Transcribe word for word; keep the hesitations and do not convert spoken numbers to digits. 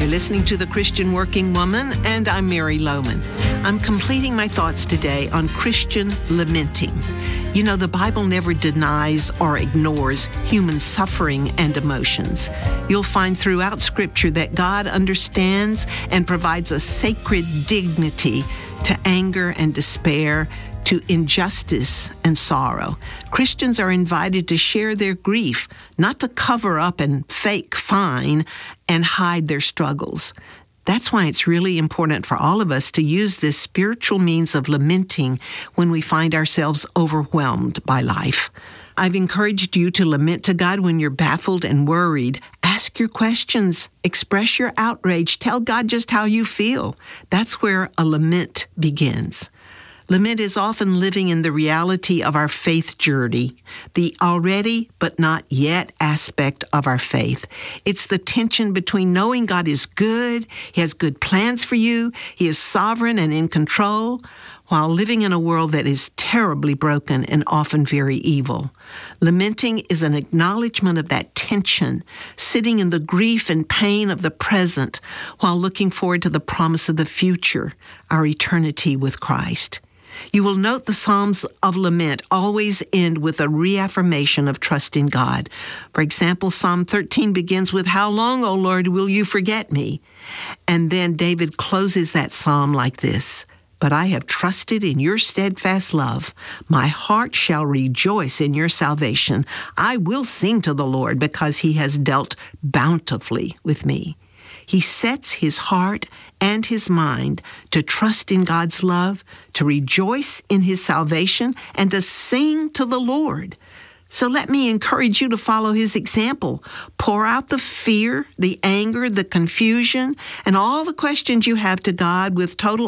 You're listening to The Christian Working Woman, and I'm Mary Lohman. I'm completing my thoughts today on Christian lamenting. You know, the Bible never denies or ignores human suffering and emotions. You'll find throughout Scripture that God understands and provides a sacred dignity to anger and despair, to injustice and sorrow. Christians are invited to share their grief, not to cover up and fake fine and hide their struggles. That's why it's really important for all of us to use this spiritual means of lamenting when we find ourselves overwhelmed by life. I've encouraged you to lament to God when you're baffled and worried. Ask your questions. Express your outrage. Tell God just how you feel. That's where a lament begins. Lament is often living in the reality of our faith journey, the already but not yet aspect of our faith. It's the tension between knowing God is good, He has good plans for you, He is sovereign and in control, while living in a world that is terribly broken and often very evil. Lamenting is an acknowledgement of that tension, sitting in the grief and pain of the present while looking forward to the promise of the future, our eternity with Christ. You will note the Psalms of Lament always end with a reaffirmation of trust in God. For example, Psalm thirteen begins with, "How long, O Lord, will you forget me?" And then David closes that psalm like this, "But I have trusted in your steadfast love. My heart shall rejoice in your salvation. I will sing to the Lord because he has dealt bountifully with me." He sets his heart and his mind to trust in God's love, to rejoice in his salvation, and to sing to the Lord. So let me encourage you to follow his example. Pour out the fear, the anger, the confusion, and all the questions you have to God with total